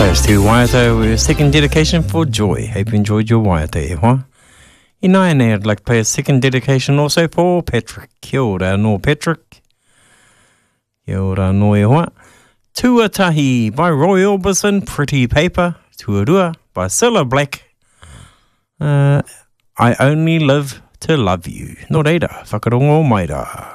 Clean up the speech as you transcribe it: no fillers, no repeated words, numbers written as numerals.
Thanks to Waiata with a second dedication for Joy. Hope you enjoyed your Waiata e hoa. In Naine, I'd like to play a second dedication also for Patrick. Kia ora no Patrick. Kia ora no e hoa. Tuatahi by Roy Orbison, Pretty Paper. Tuarua by Cilla Black. I Only Live to Love You. No reira, whakarongo mai rā.